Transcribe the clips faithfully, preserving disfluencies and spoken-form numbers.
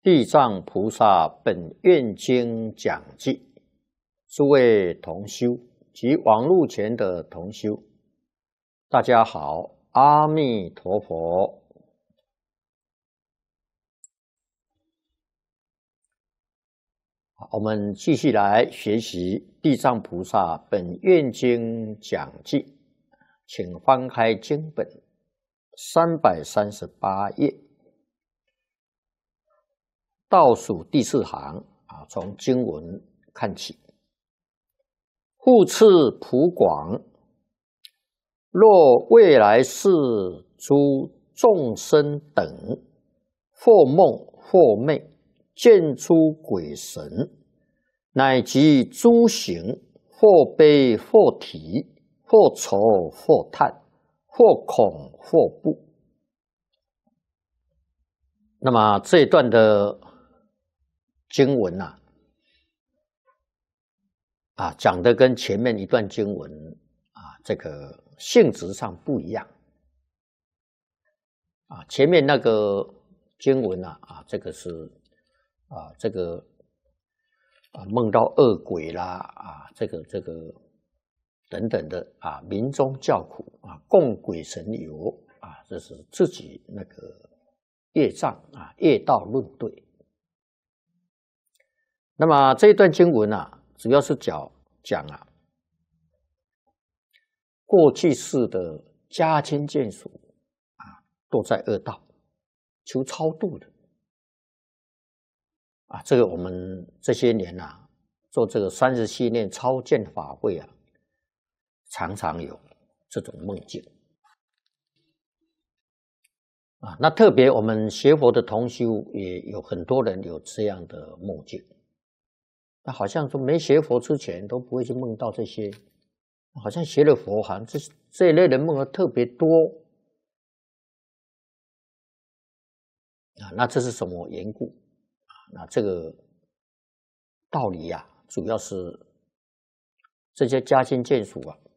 地藏菩萨本愿经讲记，诸位同修及网络前的同修，大家好，阿弥陀佛。我们继续来学习地藏菩萨本愿经讲记，请翻开经本三百三十八页。倒数第四行啊，从经文看起。复次普广，若未来世诸众生等，或梦或寐，见诸鬼神，乃及诸行，或悲或啼，或愁或叹，或恐或怖。那么这一段的经文呐、啊，啊，讲的跟前面一段经文啊，这个性质上不一样。啊，前面那个经文啊，啊，这个是啊，这个啊梦到恶鬼啦，啊，这个这个等等的啊，民中叫苦啊，供鬼神游啊，这是自己那个业障啊，业道论对。那么这一段经文啊，主要是讲讲啊，过去世的家亲眷属啊，都在恶道求超度的啊。这个我们这些年啊，做这个三十七念超荐法会啊，常常有这种梦境啊。那特别我们学佛的同修也有很多人有这样的梦境。那好像说没学佛之前都不会去梦到这些，好像学了佛，好像这这一类的梦特别多啊。那这是什么缘故啊？那这个道理呀、啊，主要是这些家亲眷属啊，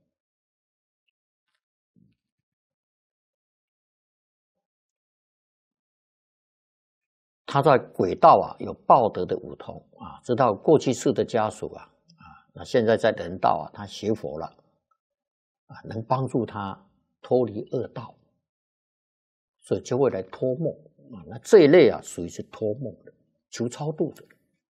他在鬼道啊有报德的五通啊，知道过去世的家属啊啊，那现在在人道啊，他学佛了啊，能帮助他脱离恶道，所以就会来托梦啊。那这一类啊，属于是托梦的，求超度的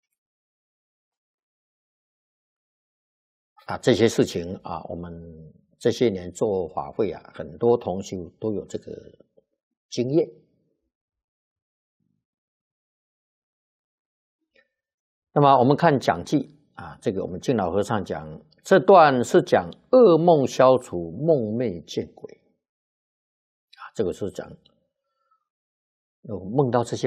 啊。这些事情啊，我们这些年做法会啊，很多同修都有这个经验。那么我们看讲记啊，这个我们净老和尚讲这段是讲噩梦消除，梦寐见鬼啊，这个是讲有梦到这些